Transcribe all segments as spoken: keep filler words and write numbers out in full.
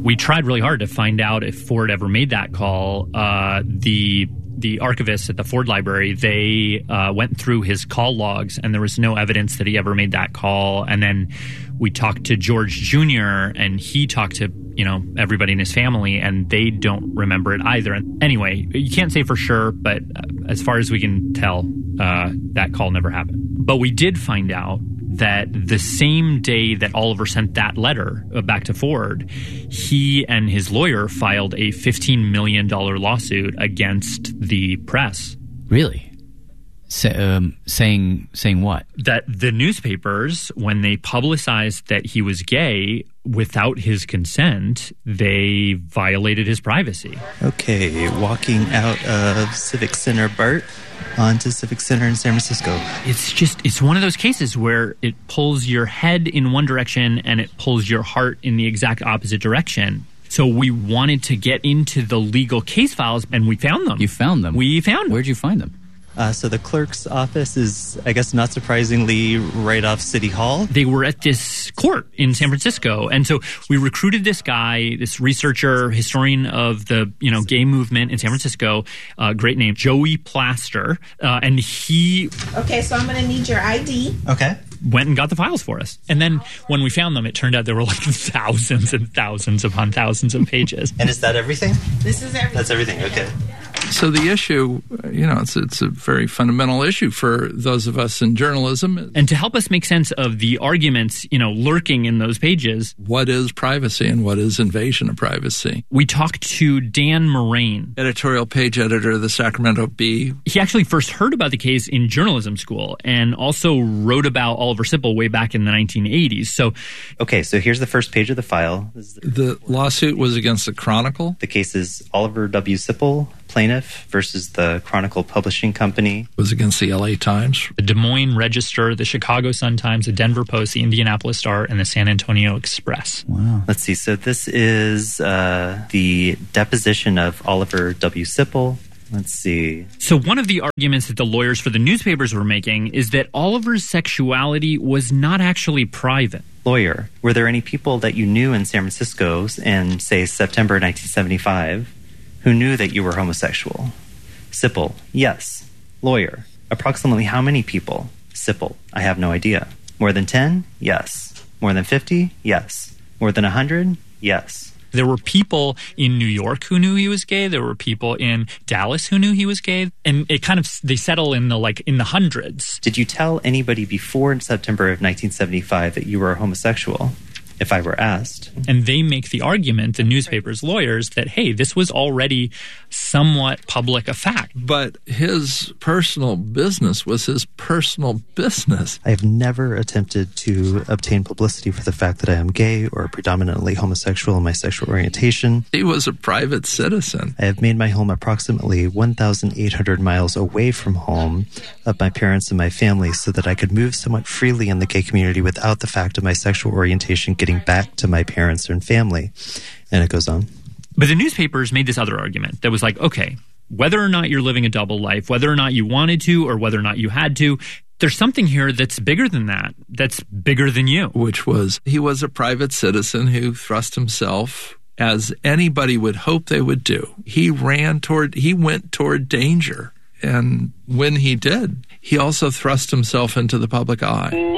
we tried really hard to find out if Ford ever made that call. Uh, the the archivists at the Ford Library, they uh, went through his call logs, and there was no evidence that he ever made that call. And then we talked to George Junior, and he talked to, you know, everybody in his family, and they don't remember it either. And anyway, you can't say for sure, but as far as we can tell, uh, that call never happened. But we did find out that the same day that Oliver sent that letter back to Ford, he and his lawyer filed a fifteen million dollars lawsuit against the press. Really? Say, um, saying saying what? That the newspapers, when they publicized that he was gay without his consent, they violated his privacy. Okay, walking out of Civic Center, Bart, onto Civic Center in San Francisco. It's just, it's one of those cases where it pulls your head in one direction and it pulls your heart in the exact opposite direction. So we wanted to get into the legal case files, and we found them. You found them? We found them. Where'd you find them? Uh, so the clerk's office is, I guess, not surprisingly, right off City Hall. They were at this court in San Francisco. And so we recruited this guy, this researcher, historian of the, you know, gay movement in San Francisco, uh, great name, Joey Plaster. Uh, and he... Okay, so I'm going to need your I D. Okay. Went and got the files for us. And then when we found them, it turned out there were like thousands and thousands upon thousands of pages. And is that everything? This is everything. That's everything, okay. So the issue, you know, it's it's a very fundamental issue for those of us in journalism. And to help us make sense of the arguments, you know, lurking in those pages. What is privacy and what is invasion of privacy? We talked to Dan Moraine, editorial page editor of the Sacramento Bee. He actually first heard about the case in journalism school and also wrote about Oliver Sipple way back in the nineteen eighties. So, okay, so here's the first page of the file. The lawsuit was against the Chronicle. The case is Oliver W. Sipple, plaintiff, versus the Chronicle Publishing Company. It was against the L A Times, the Des Moines Register, the Chicago Sun-Times, the Denver Post, the Indianapolis Star, and the San Antonio Express. Wow. Let's see. So this is uh, the deposition of Oliver W. Sipple. Let's see. So one of the arguments that the lawyers for the newspapers were making is that Oliver's sexuality was not actually private. Lawyer, were there any people that you knew in San Francisco in, say, September nineteen seventy-five who knew that you were homosexual? Sipple, yes. Lawyer, approximately how many people? Sipple, I have no idea. More than ten? Yes. More than fifty? Yes. More than one hundred? Yes. There were people in New York who knew he was gay. There were people in Dallas who knew he was gay. And it kind of, they settle in the, like, in the hundreds. Did you tell anybody before September of nineteen seventy-five that you were a homosexual? If I were asked. And they make the argument, the newspaper's lawyers, that, hey, this was already somewhat public a fact. But his personal business was his personal business. I have never attempted to obtain publicity for the fact that I am gay or predominantly homosexual in my sexual orientation. He was a private citizen. I have made my home approximately one thousand eight hundred miles away from home of my parents and my family so that I could move somewhat freely in the gay community without the fact of my sexual orientation getting back to my parents and family. And it goes on. But the newspapers made this other argument that was like, okay, whether or not you're living a double life, whether or not you wanted to or whether or not you had to, there's something here that's bigger than that, that's bigger than you. Which was, he was a private citizen who thrust himself, as anybody would hope they would do. He ran toward, he went toward danger. And when he did, he also thrust himself into the public eye.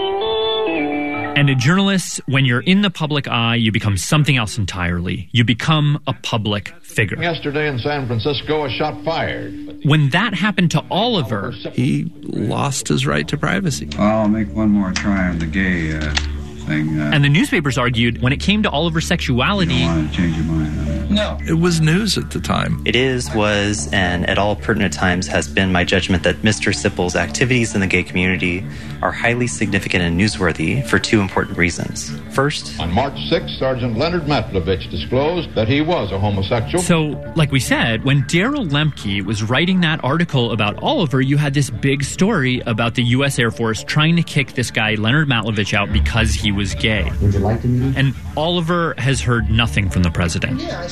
And a journalist, when you're in the public eye, you become something else entirely. You become a public figure. Yesterday in San Francisco, a shot fired. When that happened to Oliver, he lost his right to privacy. I'll make one more try on the gay uh, thing. Uh, and the newspapers argued when it came to Oliver's sexuality... You don't want to change your mind on it. No. It was news at the time. It is, was, and at all pertinent times has been my judgment that Mister Sipple's activities in the gay community are highly significant and newsworthy for two important reasons. First, on March sixth, Sergeant Leonard Matlovich disclosed that he was a homosexual. So, like we said, when Darrell Lemke was writing that article about Oliver, you had this big story about the U S Air Force trying to kick this guy, Leonard Matlovich, out because he was gay. Would you like to meet him? And Oliver has heard nothing from the president. Yeah,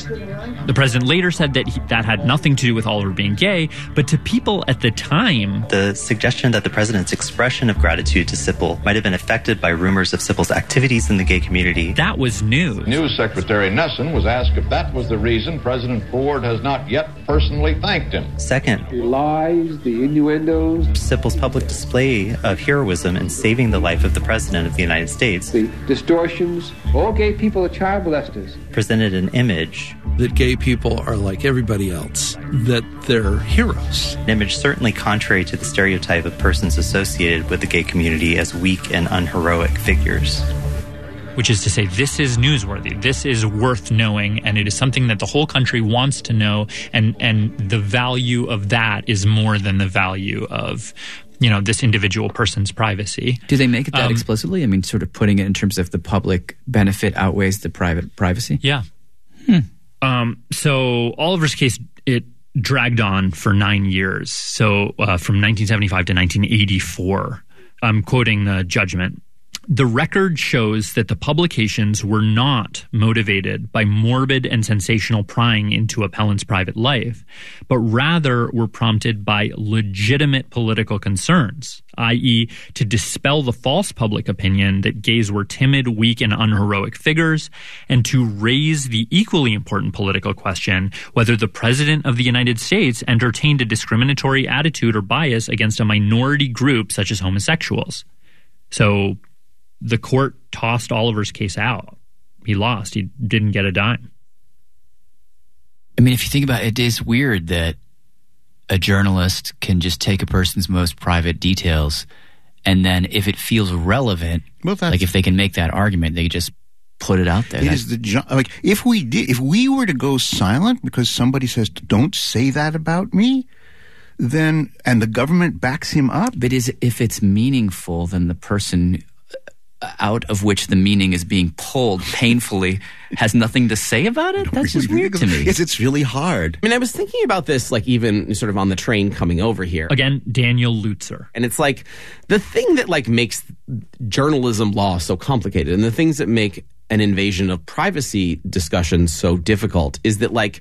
The president later said that he, that had nothing to do with Oliver being gay, but to people at the time, the suggestion that the president's expression of gratitude to Sipple might have been affected by rumors of Sippel's activities in the gay community, that was news. News Secretary Nesson was asked if that was the reason President Ford has not yet personally thanked him. Second, the lies, the innuendos, Sippel's public display of heroism in saving the life of the president of the United States, the distortions, all gay people are child molesters, presented an image that gay people are like everybody else, that they're heroes. An image certainly contrary to the stereotype of persons associated with the gay community as weak and unheroic figures. Which is to say, this is newsworthy, this is worth knowing, and it is something that the whole country wants to know, and, and the value of that is more than the value of, you know, this individual person's privacy. Do they make it that um, explicitly? I mean, sort of putting it in terms of the public benefit outweighs the private privacy? Yeah. Hmm. Um, so Oliver's case, it dragged on for nine years. So uh, from nineteen seventy-five to nineteen eighty-four. I'm quoting the judgment. The record shows that the publications were not motivated by morbid and sensational prying into appellant's private life, but rather were prompted by legitimate political concerns, that is to dispel the false public opinion that gays were timid, weak, and unheroic figures, and to raise the equally important political question whether the President of the United States entertained a discriminatory attitude or bias against a minority group such as homosexuals. So the court tossed Oliver's case out. He lost. He didn't get a dime. I mean, if you think about it, it is weird that a journalist can just take a person's most private details and then if it feels relevant, well, like if they can make that argument, they just put it out there. It is the like if we did if we were to go silent because somebody says don't say that about me, then and the government backs him up. But is if it's meaningful, then the person out of which the meaning is being pulled painfully has nothing to say about it? That's just weird to me. Yes, it's really hard. I mean, I was thinking about this, like, even sort of on the train coming over here. Again, Daniel Lutzer. And it's like, the thing that, like, makes journalism law so complicated and the things that make an invasion of privacy discussion so difficult is that, like,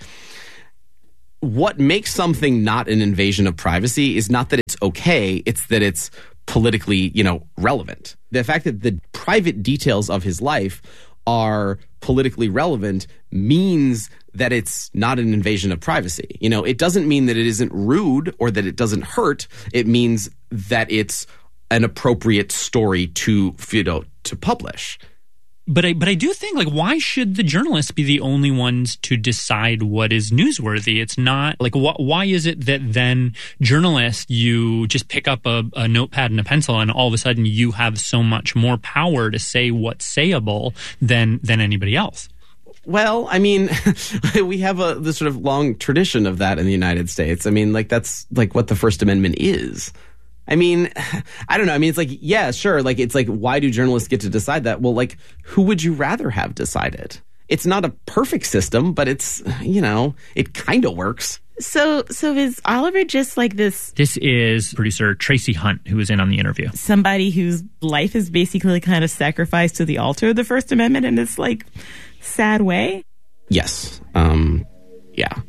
what makes something not an invasion of privacy is not that it's okay, it's that it's politically, you know, relevant. The fact that the private details of his life are politically relevant means that it's not an invasion of privacy. You know, it doesn't mean that it isn't rude or that it doesn't hurt. It means that it's an appropriate story to, you know, to publish. But I, but I do think, like, why should the journalists be the only ones to decide what is newsworthy? It's not, like, wh- why is it that then journalists, you just pick up a, a notepad and a pencil and all of a sudden you have so much more power to say what's sayable than than anybody else? Well, I mean, we have a this sort of long tradition of that in the United States. I mean, like, that's, like, what the First Amendment is. I mean, I don't know. I mean, it's like, yeah, sure. Like, it's like, why do journalists get to decide that? Well, like, who would you rather have decide it? It's not a perfect system, but it's, you know, it kind of works. So, so is Oliver just like this? This is producer Tracy Hunt, who was in on the interview. Somebody whose life is basically kind of sacrificed to the altar of the First Amendment in this, like, sad way? Yes. Um, yeah.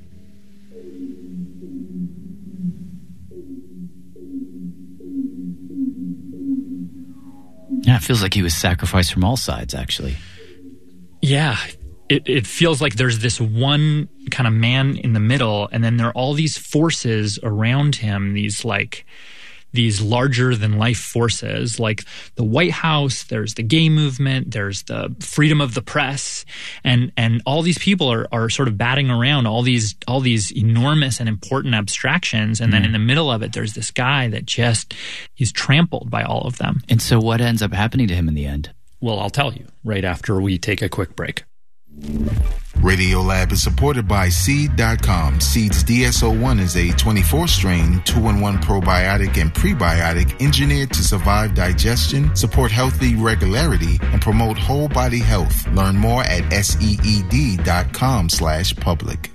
Yeah, it feels like he was sacrificed from all sides, actually. Yeah, it, it feels like there's this one kind of man in the middle, and then there are all these forces around him, these like these larger than life forces, like the White House, there's the gay movement, there's the freedom of the press, and and all these people are are sort of batting around all these all these enormous and important abstractions, and mm. then in the middle of it there's this guy that just he's trampled by all of them. And so what ends up happening to him in the end? Well, I'll tell you right after we take a quick break. Radiolab is supported by Seed dot com. Seed's D S O one is a twenty-four strain, two in one probiotic and prebiotic engineered to survive digestion, support healthy regularity, and promote whole body health. Learn more at seed dot com slash public.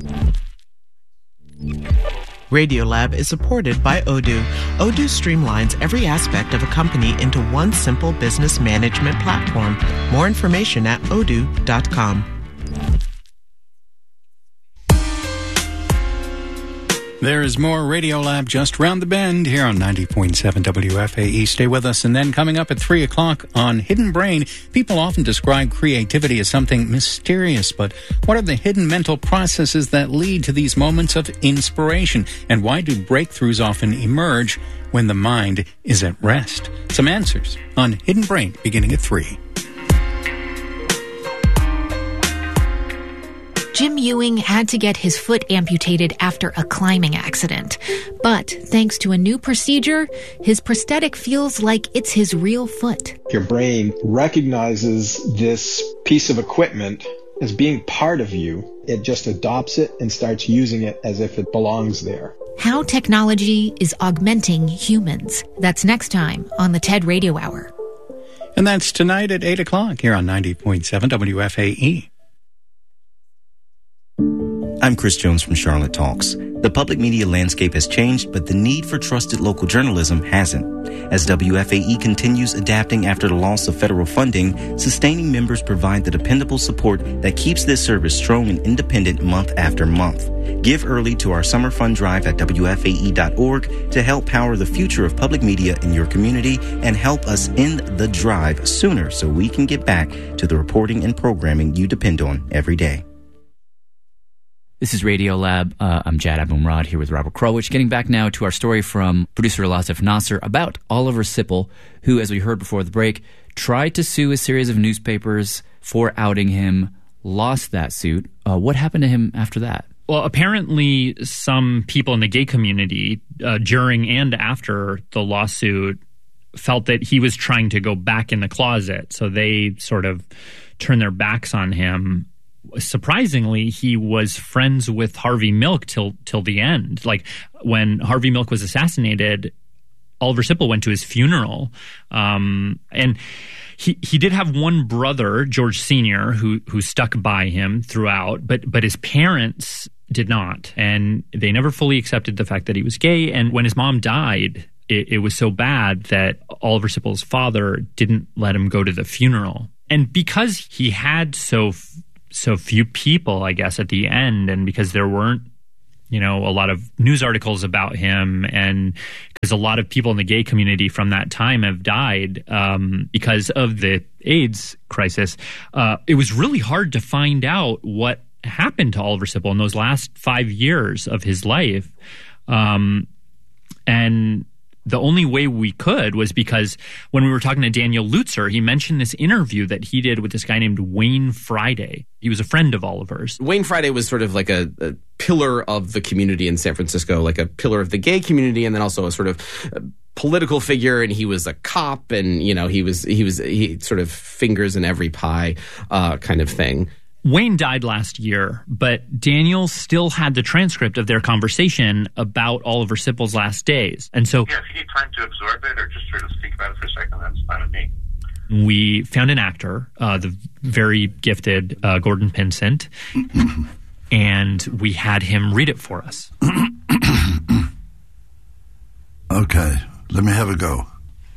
Radiolab is supported by Odoo. Odoo streamlines every aspect of a company into one simple business management platform. More information at odoo dot com. There is more Radiolab just round the bend here on ninety point seven W F A E. Stay with us. And then coming up at three o'clock on Hidden Brain, people often describe creativity as something mysterious, but what are the hidden mental processes that lead to these moments of inspiration? And why do breakthroughs often emerge when the mind is at rest? Some answers on Hidden Brain beginning at three. Jim Ewing had to get his foot amputated after a climbing accident. But thanks to a new procedure, his prosthetic feels like it's his real foot. Your brain recognizes this piece of equipment as being part of you. It just adopts it and starts using it as if it belongs there. How technology is augmenting humans. That's next time on the TED Radio Hour. And that's tonight at eight o'clock here on ninety point seven W F A E. I'm Chris Jones from Charlotte Talks. The public media landscape has changed, but the need for trusted local journalism hasn't. As W F A E continues adapting after the loss of federal funding, sustaining members provide the dependable support that keeps this service strong and independent month after month. Give early to our summer fund drive at W F A E dot org to help power the future of public media in your community and help us end the drive sooner so we can get back to the reporting and programming you depend on every day. This is Radiolab. Uh, I'm Jad Abumrad here with Robert Krulwich. Getting back now to our story from producer Latif Nasser about Oliver Sipple, who, as we heard before the break, tried to sue a series of newspapers for outing him, lost that suit. Uh, what happened to him after that? Well, apparently some people in the gay community uh, during and after the lawsuit felt that he was trying to go back in the closet. So they sort of turned their backs on him. Surprisingly, he was friends with Harvey Milk till till the end. Like when Harvey Milk was assassinated, Oliver Sipple went to his funeral, um, and he he did have one brother, George Senior, who who stuck by him throughout, but but his parents did not, and they never fully accepted the fact that he was gay. And when his mom died, it, it was so bad that Oliver Sipple's father didn't let him go to the funeral, and because he had so. so few people, I guess, at the end, and because there weren't, you know, a lot of news articles about him, and because a lot of people in the gay community from that time have died um, because of the AIDS crisis, uh, it was really hard to find out what happened to Oliver Sipple in those last five years of his life. Um, and the only way we could was because when we were talking to Daniel Lutzer, he mentioned this interview that he did with this guy named Wayne Friday. He was a friend of Oliver's. Wayne Friday was sort of like a, a pillar of the community in San Francisco, like a pillar of the gay community, and then also a sort of uh, political figure. And he was a cop, and you know he was he was he sort of fingers in every pie uh, kind of thing. Wayne died last year, but Daniel still had the transcript of their conversation about Oliver Sipple's last days. And so yeah, if you need time to absorb it or just sort of speak about it for a second, that's fine with me. We found an actor, uh, the very gifted uh, Gordon Pinsent, and we had him read it for us. Okay, let me have a go.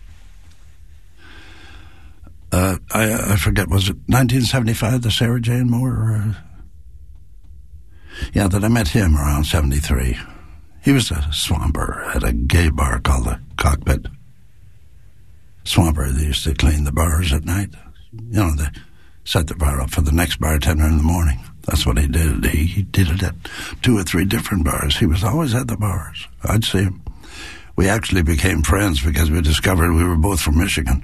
Uh, I, I forget, was it nineteen seventy-five, the Sarah Jane Moore? Or, yeah, that I met him around seventy-three. He was a swamper at a gay bar called the Cockpit. Swamper, they used to clean the bars at night. You know, they set the bar up for the next bartender in the morning. That's what he did. He, he did it at two or three different bars. He was always at the bars. I'd see him. We actually became friends because we discovered we were both from Michigan.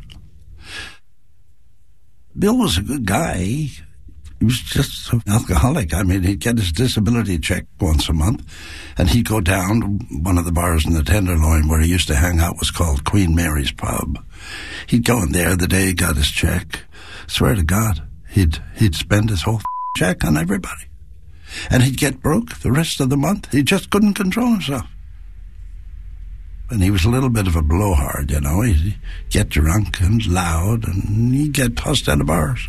Bill was a good guy. He was just an alcoholic. I mean, he'd get his disability check once a month, and he'd go down to one of the bars in the Tenderloin where he used to hang out was called Queen Mary's Pub. He'd go in there the day he got his check. Swear to God, he'd he'd spend his whole check on everybody. And he'd get broke the rest of the month. He just couldn't control himself. And he was a little bit of a blowhard, you know. He'd get drunk and loud, and he'd get tossed out of bars.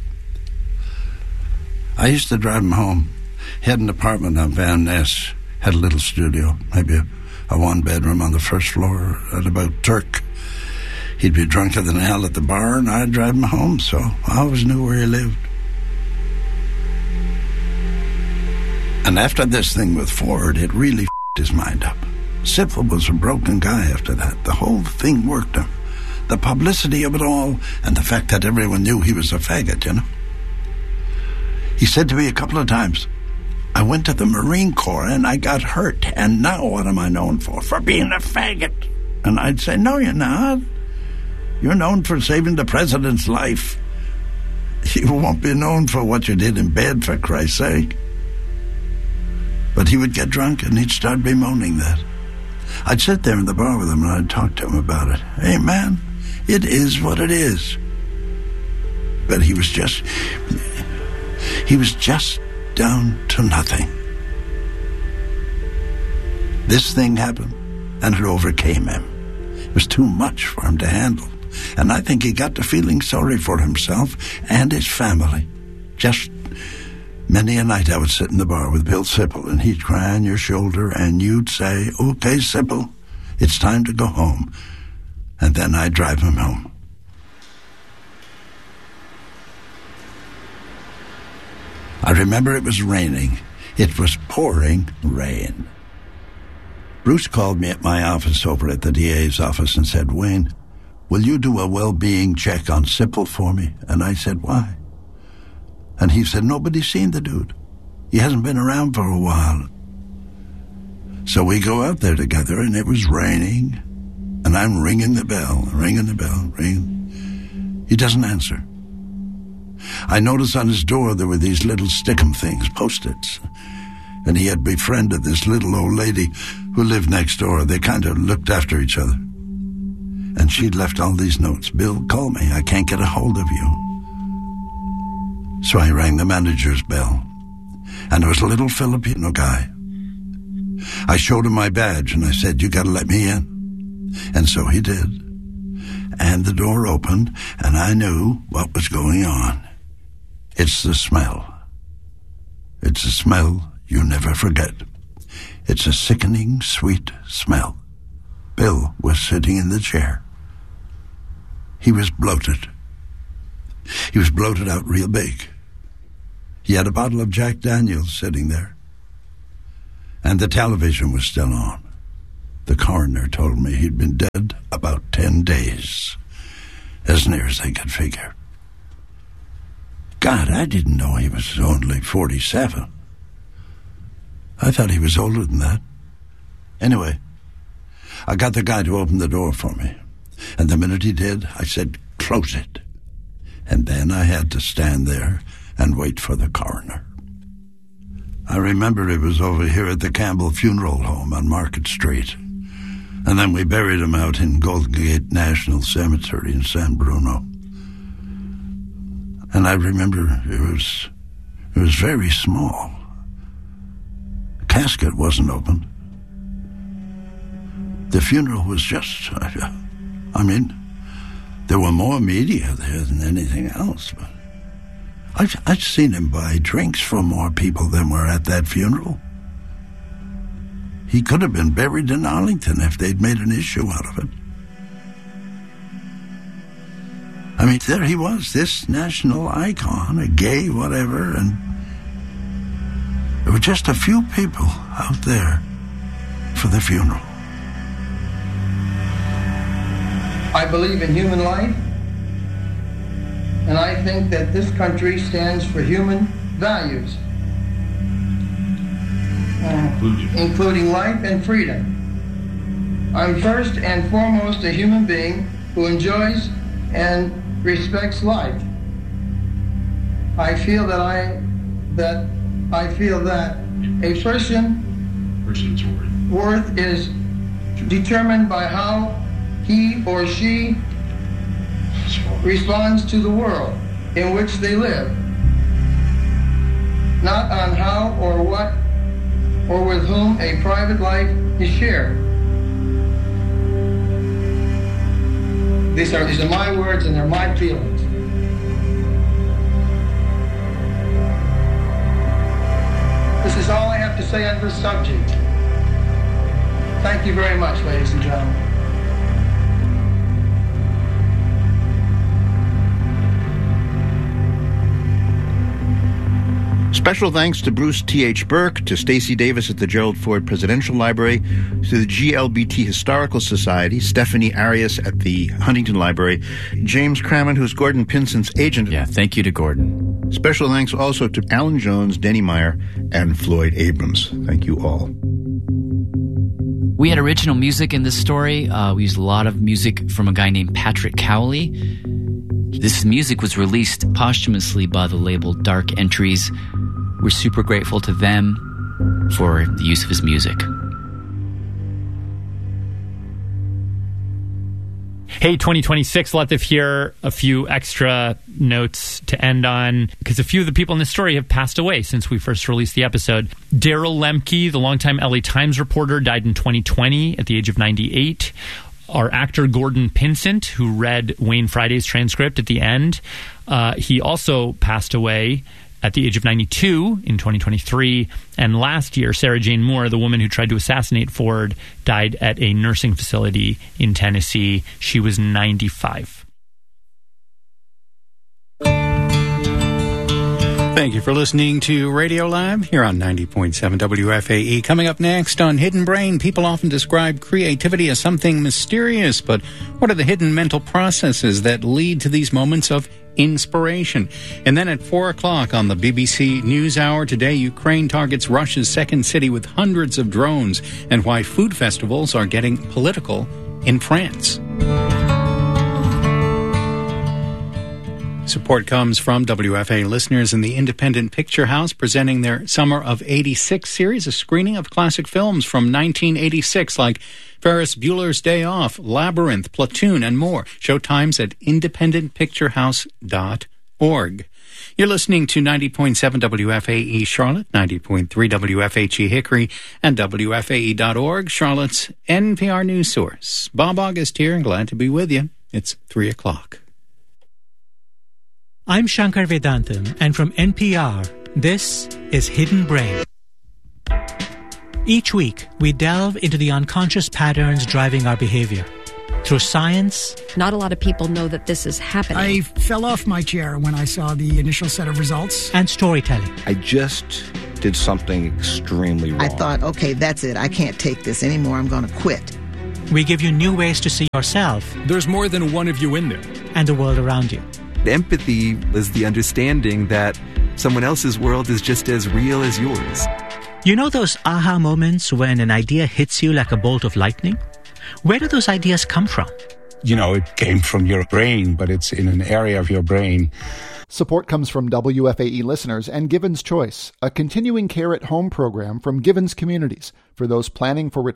I used to drive him home. He had an apartment on Van Ness, had a little studio, maybe a, a one-bedroom on the first floor at about Turk. He'd be drunker than hell at the bar, and I'd drive him home, so I always knew where he lived. And after this thing with Ford, it really f***ed his mind up. Sipple was a broken guy after that. The whole thing worked him. The publicity of it all and the fact that everyone knew he was a faggot, you know. He said to me a couple of times, I went to the Marine Corps and I got hurt, and now what am I known for? For being a faggot. And I'd say, no, you're not. You're known for saving the president's life. You won't be known for what you did in bed, for Christ's sake. But he would get drunk and he'd start bemoaning that. I'd sit there in the bar with him and I'd talk to him about it. Hey, man, it is what it is. But he was just... He was just down to nothing. This thing happened, and it overcame him. It was too much for him to handle. And I think he got to feeling sorry for himself and his family. Just many a night I would sit in the bar with Bill Sipple, and he'd cry on your shoulder, and you'd say, okay, Sipple, it's time to go home. And then I'd drive him home. I remember it was raining. It was pouring rain. Bruce called me at my office over at the D A's office and said, Wayne, will you do a well-being check on Sipple for me? And I said, why? And he said, nobody's seen the dude. He hasn't been around for a while. So we go out there together, and it was raining, and I'm ringing the bell, ringing the bell, ringing. He doesn't answer. I noticed on his door there were these little stickum things, Post-its. And he had befriended this little old lady who lived next door. They kind of looked after each other. And she'd left all these notes. Bill, call me. I can't get a hold of you. So I rang the manager's bell. And it was a little Filipino guy. I showed him my badge and I said, you gotta let me in. And so he did. And the door opened and I knew what was going on. It's the smell. It's a smell you never forget. It's a sickening, sweet smell. Bill was sitting in the chair. He was bloated. He was bloated out real big. He had a bottle of Jack Daniels sitting there. And the television was still on. The coroner told me he'd been dead about ten days, as near as they could figure. God, I didn't know he was only forty-seven. I thought he was older than that. Anyway, I got the guy to open the door for me. And the minute he did, I said, close it. And then I had to stand there and wait for the coroner. I remember it was over here at the Campbell Funeral Home on Market Street. And then we buried him out in Golden Gate National Cemetery in San Bruno. And I remember it was it was very small. The casket wasn't open. The funeral was just, I mean, there were more media there than anything else. But I've, I've seen him buy drinks for more people than were at that funeral. He could have been buried in Arlington if they'd made an issue out of it. I mean, there he was, this national icon, a gay whatever, and there were just a few people out there for the funeral. I believe in human life, and I think that this country stands for human values, uh, including life and freedom. I'm first and foremost a human being who enjoys and respects life. I feel that I that I feel that a person person's worth. worth is determined by how he or she responds to the world in which they live, not on how or what or with whom a private life is shared. These are, these are my words and they're my feelings. This is all I have to say on this subject. Thank you very much, ladies and gentlemen. Special thanks to Bruce T H. Burke, to Stacey Davis at the Gerald Ford Presidential Library, to the G L B T Historical Society, Stephanie Arias at the Huntington Library, James Crammond, who's Gordon Pinson's agent. Yeah, thank you to Gordon. Special thanks also to Alan Jones, Denny Meyer, and Floyd Abrams. Thank you all. We had original music in this story. Uh, we used a lot of music from a guy named Patrick Cowley. This music was released posthumously by the label Dark Entries. We're super grateful to them for the use of his music. Hey, twenty twenty-six, Latif here. A few extra notes to end on, because a few of the people in this story have passed away since we first released the episode. Daryl Lemke, the longtime L A Times reporter, died in twenty twenty at the age of ninety-eight. Our actor Gordon Pinsent, who read Wayne Friday's transcript at the end, uh, he also passed away at the age of ninety-two in twenty twenty-three. And last year, Sarah Jane Moore, the woman who tried to assassinate Ford, died at a nursing facility in Tennessee. She was ninety-five. Thank you for listening to Radiolab here on ninety point seven W F A E. Coming up next on Hidden Brain, people often describe creativity as something mysterious, but what are the hidden mental processes that lead to these moments of inspiration? And then at four o'clock on the B B C NewsHour today, Ukraine targets Russia's second city with hundreds of drones, and why food festivals are getting political in France. Support comes from W F A listeners in the Independent Picture House, presenting their Summer of eighty-six series, a screening of classic films from nineteen eighty-six like Ferris Bueller's Day Off, Labyrinth, Platoon, and more. Showtimes at independent picture house dot org. You're listening to ninety point seven W F A E Charlotte, ninety point three W F H E Hickory, and W F A E dot org, Charlotte's N P R news source. Bob August here, and glad to be with you. It's three o'clock. I'm Shankar Vedantam, and from N P R, this is Hidden Brain. Each week, we delve into the unconscious patterns driving our behavior. Through science... Not a lot of people know that this is happening. I fell off my chair when I saw the initial set of results. And storytelling. I just did something extremely wrong. I thought, okay, that's it. I can't take this anymore. I'm going to quit. We give you new ways to see yourself. There's more than one of you in there. And the world around you. Empathy is the understanding that someone else's world is just as real as yours. You know those aha moments when an idea hits you like a bolt of lightning? Where do those ideas come from? You know, it came from your brain, but it's in an area of your brain. Support comes from W F A E listeners and Givens Choice, a continuing care at home program from Givens Communities for those planning for retirement.